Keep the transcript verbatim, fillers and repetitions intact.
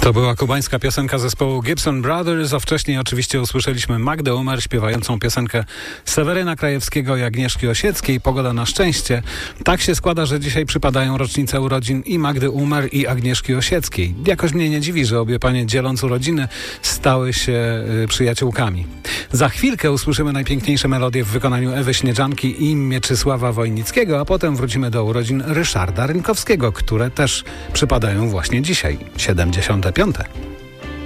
To była kubańska piosenka zespołu Gibson Brothers, a wcześniej oczywiście usłyszeliśmy Magdę Umer śpiewającą piosenkę Seweryna Krajewskiego i Agnieszki Osieckiej, Pogoda na szczęście. Tak się składa, że dzisiaj przypadają rocznice urodzin i Magdy Umer i Agnieszki Osieckiej. Jakoś mnie nie dziwi, że obie panie, dzieląc urodziny, stały się y, przyjaciółkami. Za chwilkę usłyszymy najpiękniejsze melodie w wykonaniu Ewy Śnieżanki i Mieczysława Wojnickiego, a potem wrócimy do urodzin Ryszarda Rynkowskiego, które też przypadają właśnie dzisiaj, siedemdziesiąte piąte.